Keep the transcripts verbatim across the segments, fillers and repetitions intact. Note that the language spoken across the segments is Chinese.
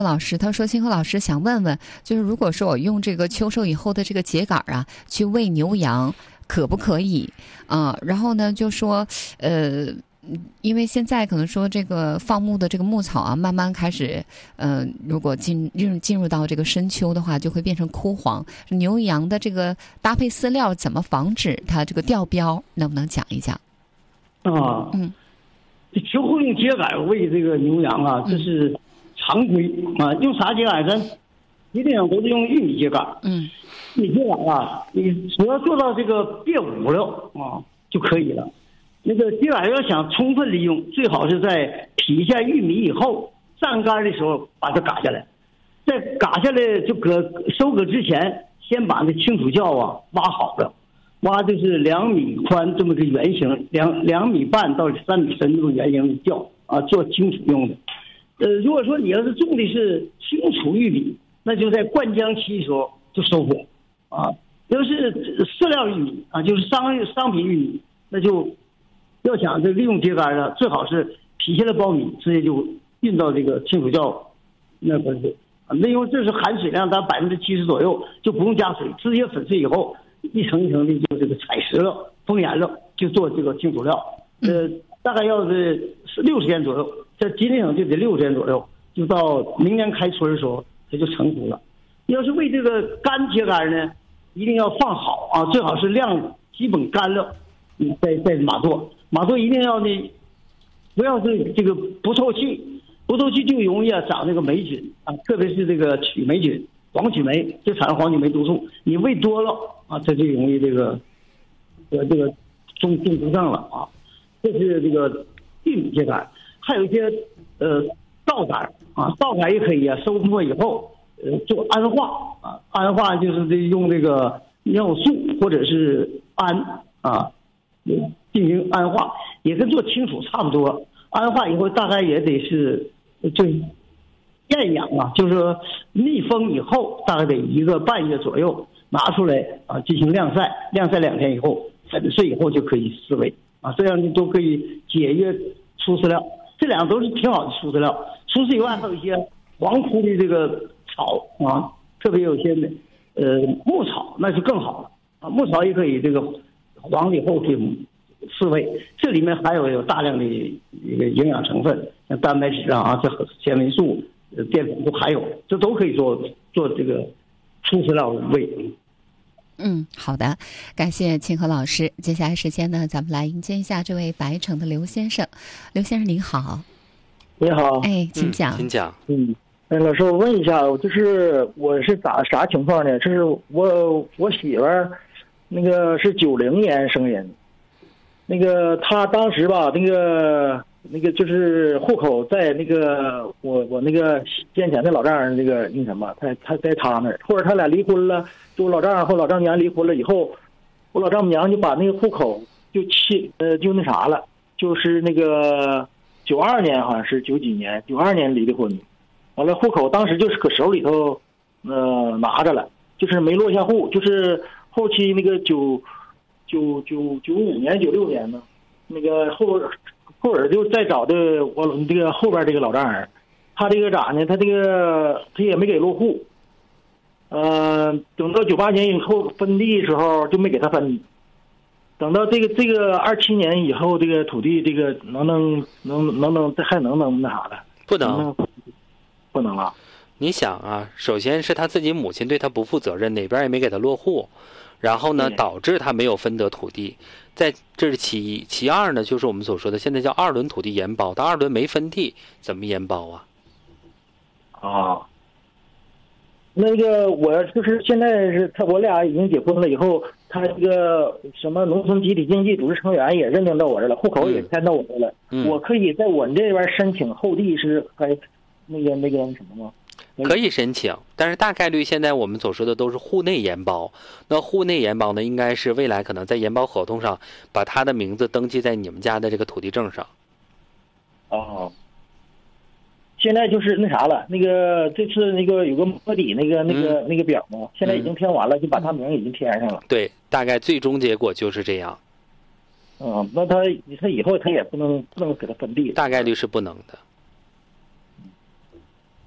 老师他说，清河老师想问问，就是如果说我用这个秋收以后的这个秸秆啊去喂牛羊，可不可以啊？然后呢，就说呃。因为现在可能说这个放牧的这个牧草啊，慢慢开始，呃，如果进进进入到这个深秋的话，就会变成枯黄。牛羊的这个搭配饲料怎么防止它这个掉膘？能不能讲一讲？ 啊， 嗯， 秋后用秸秆喂这个牛羊啊，这是常规啊。用啥秸秆？咱基本上都是用玉米秸秆。 嗯， 玉米秸秆啊，你只要做到这个别捂了啊就可以了。那个秸秆要想充分利用，最好是在劈下玉米以后晾干的时候把它嘎下来，在嘎下来就搁收割之前，先把那青土窖啊挖好了，挖就是两米宽这么个圆形，两两米半到三米深这么圆形的窖啊，做青土用的。呃，如果说你要是种的是青储玉米，那就在灌浆期的时候就收获啊。要是饲料玉米啊，就是商商品玉米，那就要想这利用秸秆呢，最好是劈下来苞米，直接就运到这个青土窖那边去啊。那因为这是含水量达百分之七十左右，就不用加水，直接粉碎以后，一层一层的就这个采实了、封严了，就做这个青土料。呃，大概要是六十天左右，在吉林省就得六十天左右，就到明年开春的时候，它就成熟了。要是喂这个干秸秆呢，一定要放好啊，最好是晾基本干了，你再再码垛。码垛一定要呢，不要是这个不透气，不透气就容易啊长这个霉菌啊，特别是这个曲霉菌、黄曲霉，就产生黄曲霉毒素。你喂多了啊，它就容易这个呃这个中中毒症了啊。这是这个玉米秸秆，还有一些呃稻秆啊，稻秆也可以啊，收获以后呃做氨化啊，氨化就是这用这个尿素或者是氨啊。进行氨化，也跟做青土差不多。氨化以后大概也得是就厌氧啊，就是说密封以后大概得一个半月左右拿出来啊进行晾晒，晾晒两天以后粉碎以后就可以饲喂啊，这样你都可以节约粗饲料。这两个都是挺好的粗饲料。除此以外，还有一些黄枯的这个草啊，特别有些呃牧草，那就更好了啊。牧草也可以这个黄了以后可以饲喂，这里面还有有大量的一个营养成分，像蛋白质啊、这纤维素、淀粉都含有，这都可以做做这个粗饲料喂。 嗯，好的，感谢清河老师。接下来时间呢，咱们来迎接一下这位白城的刘先生。刘先生您好。 你好。 哎，请讲。 嗯、请讲。 嗯，哎，老师，我问一下，就是我是咋啥情况呢？就是我我媳妇儿那个是九零年生人。那个他当时吧，那个那个就是户口在那个我我那个先前的老丈人那个那什么，他他在他那儿，或者他俩离婚了，就我老丈人和老丈母娘离婚了以后，我老丈母娘就把那个户口就迁呃就那啥了，就是那个九二年好像是九几年九二年离的婚，完了户口当时就是搁手里头呃拿着了，就是没落下户，就是后期那个九。九九九五年、九六年呢，那个后后儿就再找的我这个后边这个老丈人，他这个咋呢？他这个他也没给落户，呃，等到九八年以后分地的时候就没给他分，等到这个这个二七年以后，这个土地这个能能能能能还能能那啥的？ 不能， 不能了。 你想啊，首先是他自己母亲对他不负责任，哪边也没给他落户。然后呢，导致他没有分得土地，在这是其一。其二呢，就是我们所说的现在叫二轮土地延包，他二轮没分地，怎么延包啊？ 啊，那个我就是现在是他我俩已经结婚了以后，他这个什么农村集体经济组织成员也认定到我这了，户口也迁到我这了， 嗯、 我可以在我这边申请后地是还那个那个什么吗？ 可以申请，但是大概率现在我们所说的都是户内延包。那户内延包呢，应该是未来可能在延包合同上把他的名字登记在你们家的这个土地证上。 哦，现在就是那啥了，那个这次那个有个摸底那个那个、嗯、那个表嘛，现在已经填完了，嗯、就把他名已经填上了。 对，大概最终结果就是这样。 嗯，那他他以后他也不能不能给他分地， 大概率是不能的。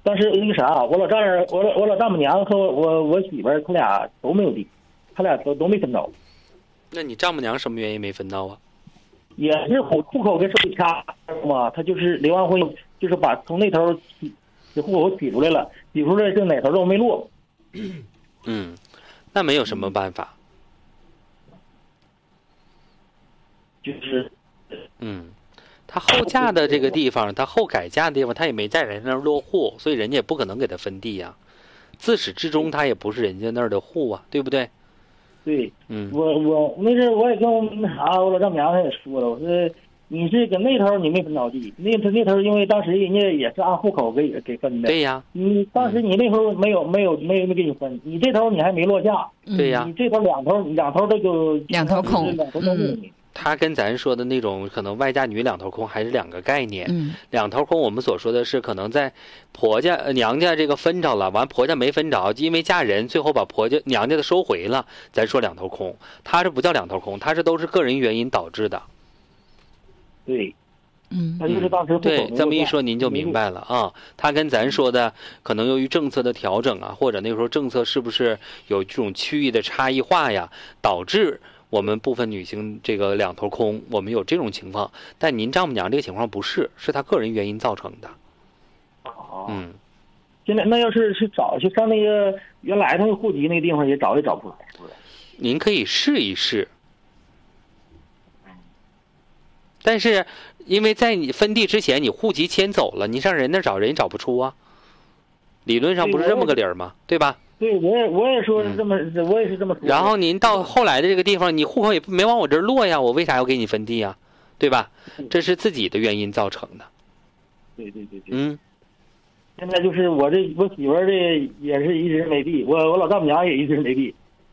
当时那个啥，我老丈人，我老我老丈母娘和我我我媳妇儿，他俩都没有地，他俩都都没分到。 那你丈母娘什么原因没分到啊？ 也是户户口跟手里掐嘛，他就是离完婚，就是把从那头起户口取出来了，取出来就哪头都没落。 嗯，那没有什么办法。 就是嗯，他后嫁的这个地方，他后改嫁的地方，他也没在人家那儿落户，所以人家也不可能给他分地呀、啊。自始至终，他也不是人家那儿的户啊，对不对？ 对， 嗯， 我我那阵我也跟我那啥，我老丈母娘也说了，我说你是搁那头你没分到地，那头那头因为当时人家也是按户口给给分的。 对呀， 你当时你那头没有没有没有没给你分，你这头你还没落嫁。 对呀， 你这头两头两头都就两头空， 两头都空。 他跟咱说的那种可能外嫁女两头空还是两个概念。 嗯， 两头空我们所说的是可能在婆家娘家这个分着了，完婆家没分着，因为嫁人最后把婆家娘家的收回了，咱说两头空。他这不叫两头空，他这都是个人原因导致的。 对， 嗯， 他就是当时对，这么一说您就明白了啊。他跟咱说的可能由于政策的调整啊，或者那时候政策是不是有这种区域的差异化呀，导致我们部分女性这个两头空，我们有这种情况，但您丈母娘这个情况不是，是她个人原因造成的。 哦， 嗯， 现在那要是去找，去上那个原来那个户籍那个地方也找也找不出来，是不是？ 您可以试一试，但是因为在你分地之前，你户籍迁走了，你上人那找人找不出啊。理论上不是这么个理儿吗？对吧？ 对，我也我也说是这么，嗯、我也是这么说。 然后您到后来的这个地方，你户口也没往我这儿落呀，我为啥要给你分地呀？对吧？这是自己的原因造成的。 对对对对。 嗯。 现在就是我这我媳妇儿这也是一直没地，我我老丈母娘也一直没地。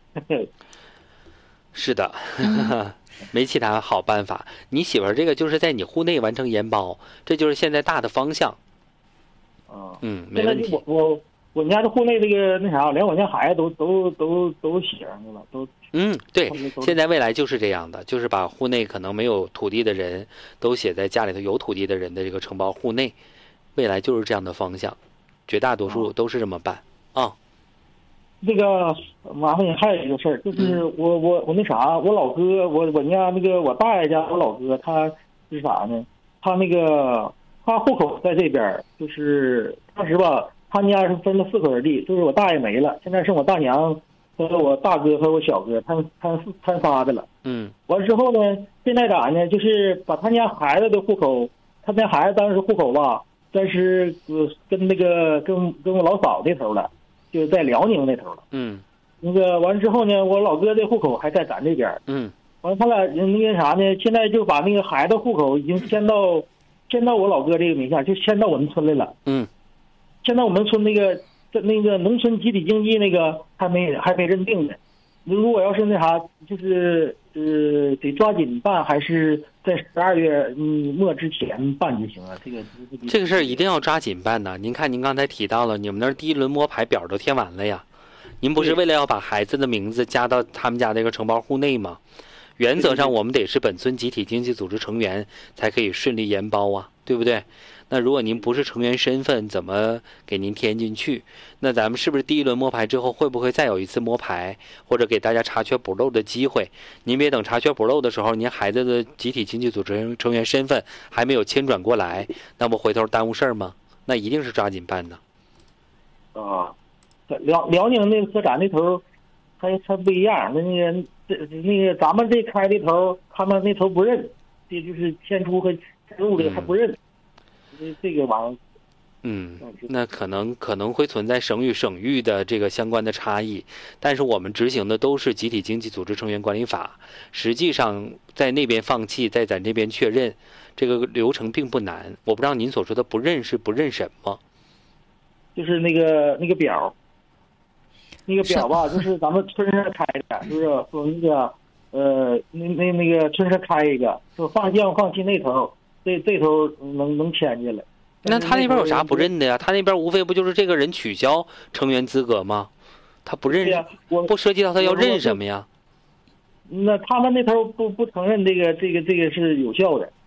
是的，没其他好办法。你媳妇儿这个就是在你户内完成研包，这就是现在大的方向。 啊， 嗯，没问题。 我我我们家这户内这个那啥，连我家孩子都都都都写上去了，都。 嗯，对，现在未来就是这样的，就是把户内可能没有土地的人都写在家里头有土地的人的这个承包户内，未来就是这样的方向，绝大多数都是这么办啊。哦， 这个麻烦你还有一个事儿，就是我我我那啥，我老哥，我我家那个我大爷家我老哥，他是啥呢？他那个他户口在这边，就是当时吧，他家是分了四口地，就是我大爷没了，现在剩我大娘和我大哥和我小哥，他们他们他们仨的了。 嗯。 完了之后呢，现在咋呢？就是把他家孩子的户口，他家孩子当时户口吧，但是呃跟那个跟跟我老嫂那头了。就是在辽宁那头了， 嗯， 那个完了之后呢，我老哥的户口还在咱这边， 嗯， 完了他俩那个啥呢，现在就把那个孩子户口已经迁到迁到我老哥这个名下，就迁到我们村来了， 嗯， 迁到我们村那个那个农村集体经济那个还没还没认定呢，如果要是那啥，就是呃得抓紧办，还是在十二月嗯末之前办就行了。这个这个事儿一定要抓紧办呐！您看，您刚才提到了，你们那儿第一轮摸排表都填完了呀？您不是为了要把孩子的名字加到他们家这个承包户内吗？原则上，我们得是本村集体经济组织成员才可以顺利研包啊，对不对？那如果您不是成员身份，怎么给您填进去？那咱们是不是第一轮摸排之后，会不会再有一次摸排，或者给大家查缺补漏的机会？您别等查缺补漏的时候，您孩子的集体经济组织成员身份还没有迁转过来，那不回头耽误事儿吗？那一定是抓紧办的。 啊，辽辽宁那个和咱那头还还不一样，那个这那个咱们这开的头，他们那头不认，这就是迁出和入的还不认。嗯、这个玩意儿， 嗯，那可能可能会存在省与省域的这个相关的差异，但是我们执行的都是集体经济组织成员管理法，实际上在那边放弃，在咱这边确认，这个流程并不难。我不知道您所说的不认是不认什么？ 就是那个那个表，那个表吧，就是咱们村上开的，就是说那个呃，那那那个村上开一个，说放降放弃那头。这这头能能迁进来， 那他那边有啥不认的呀？他那边无非不就是这个人取消成员资格吗？他不认， 呀、我不涉及到他要认什么呀？ 那他们那头不不承认这个这个这个是有效的。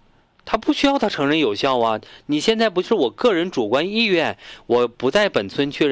他不需要他承认有效啊。你现在不是我个人主观意愿，我不在本村确认